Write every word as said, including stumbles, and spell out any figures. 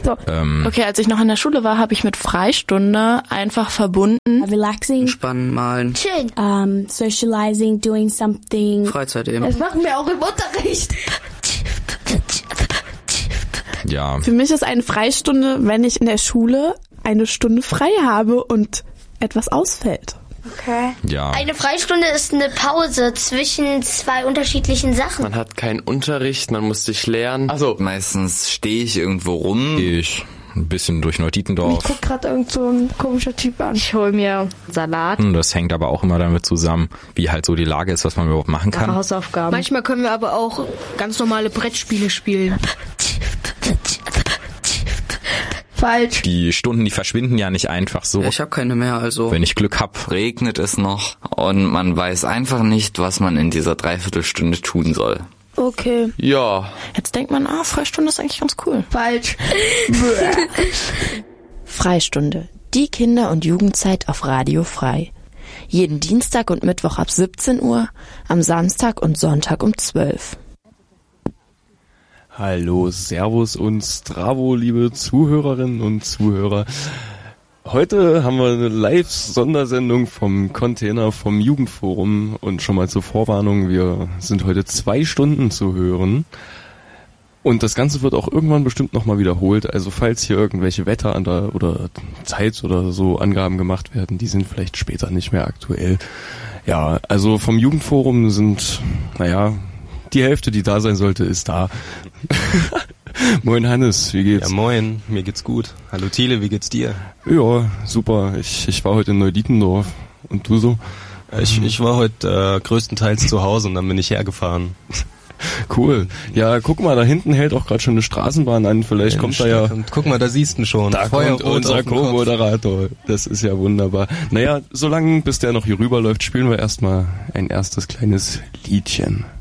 So. Ähm, Okay, als ich noch in der Schule war, habe ich mit Freistunde einfach verbunden. Relaxing. Entspannen, malen. Chillen. Um, socializing, doing something. Freizeit eben. Das machen wir auch im Unterricht. ja. Für mich ist eine Freistunde, wenn ich in der Schule eine Stunde frei habe und etwas ausfällt. Okay. Ja. Eine Freistunde ist eine Pause zwischen zwei unterschiedlichen Sachen. Man hat keinen Unterricht, man muss sich lernen. Also meistens stehe ich irgendwo rum. Ich ein bisschen durch Neudietendorf. Ich guck gerade irgend so ein komischer Typ an. Ich hol mir Salat. Das hängt aber auch immer damit zusammen, wie halt so die Lage ist, was man überhaupt machen kann. Hausaufgaben. Manchmal können wir aber auch ganz normale Brettspiele spielen. Falsch. Die Stunden, die verschwinden ja nicht einfach so. Ich habe keine mehr, also. Wenn ich Glück hab. Regnet es noch und man weiß einfach nicht, was man in dieser Dreiviertelstunde tun soll. Okay. Ja. Jetzt denkt man, ah, Freistunde ist eigentlich ganz cool. Falsch. Freistunde. Die Kinder- und Jugendzeit auf Radio Frei. Jeden Dienstag und Mittwoch ab siebzehn Uhr, am Samstag und Sonntag um zwölf. Hallo, Servus und Stravo, liebe Zuhörerinnen und Zuhörer. Heute haben wir eine Live-Sondersendung vom Container vom Jugendforum und schon mal zur Vorwarnung, wir sind heute zwei Stunden zu hören und das Ganze wird auch irgendwann bestimmt nochmal wiederholt, also falls hier irgendwelche Wetter- oder Zeit- oder so Angaben gemacht werden, die sind vielleicht später nicht mehr aktuell. Ja, also vom Jugendforum sind, naja, die Hälfte, die da sein sollte, ist da. Moin Hannes, wie geht's? Ja moin, mir geht's gut. Hallo Thiele, wie geht's dir? Ja, super. Ich, ich war heute in Neudietendorf. Und du so? Ich, ich war heute äh, größtenteils zu Hause und dann bin ich hergefahren. Cool. Ja, guck mal, da hinten hält auch gerade schon eine Straßenbahn an. Vielleicht Ja, kommt da ja... Und guck mal, da siehst du ihn schon. Da kommt unser Co-Moderator. Das ist ja wunderbar. Naja, solange bis der noch hier rüberläuft, spielen wir erstmal ein erstes kleines Liedchen.